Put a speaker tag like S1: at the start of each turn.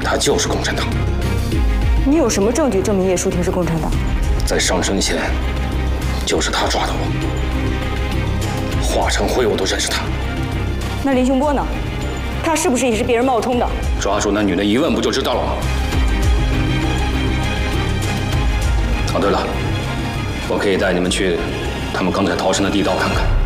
S1: 他就是共产党。
S2: 你有什么证据证明叶舒婷是共产党？
S1: 在上升前，就是他抓的我。华成辉我都认识他。
S2: 那林雄波呢？他是不是也是别人冒充的？
S1: 抓住那女的一问不就知道了吗？哦，对了，我可以带你们去他们刚才逃生的地道看看。